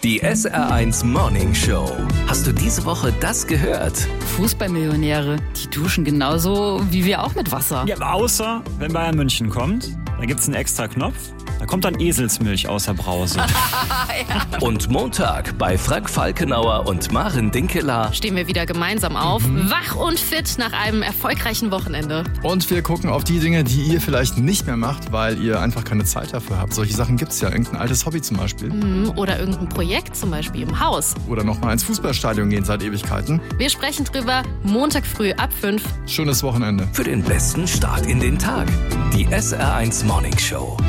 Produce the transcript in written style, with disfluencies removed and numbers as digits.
Die SR1 Morning Show. Hast du diese Woche das gehört? Fußballmillionäre, die duschen genauso wie wir auch mit Wasser. Ja, außer wenn Bayern München kommt, da gibt's einen extra Knopf. Da kommt dann Eselsmilch aus der Brause. Und Montag bei Frank Falkenauer und Maren Dinkeler. Stehen wir wieder gemeinsam auf, wach und fit nach einem erfolgreichen Wochenende. Und wir gucken auf die Dinge, die ihr vielleicht nicht mehr macht, weil ihr einfach keine Zeit dafür habt. Solche Sachen gibt's ja. Irgendein altes Hobby zum Beispiel. Oder irgendein Projekt, zum Beispiel im Haus. Oder nochmal ins Fußballstadion gehen seit Ewigkeiten. Wir sprechen drüber Montag früh ab 5. Schönes Wochenende. Für den besten Start in den Tag. Die SR1 Morning Show.